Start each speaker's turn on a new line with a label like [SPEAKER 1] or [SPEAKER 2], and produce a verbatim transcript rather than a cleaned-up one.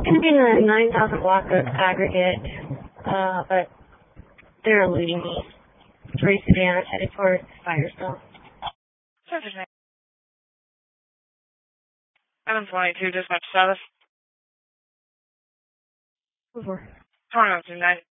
[SPEAKER 1] going to be in the nine thousand block of aggregate, uh, but they're eluding me. Three Savannah headed towards Firestone.
[SPEAKER 2] seven twenty-two, dispatch status.
[SPEAKER 1] Over.
[SPEAKER 2] Tornado two nine.